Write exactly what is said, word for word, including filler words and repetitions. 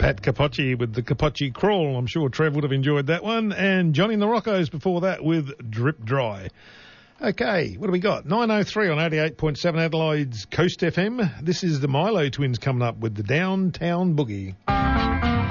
Pat Capocci with the Capocci Crawl. I'm sure Trev would have enjoyed that one. And Johnny and the Roccos before that with Drip Dry. Okay, what do we got? nine oh three on eighty-eight point seven Adelaide's Coast F M. This is the Milo Twins coming up with the Downtown Boogie.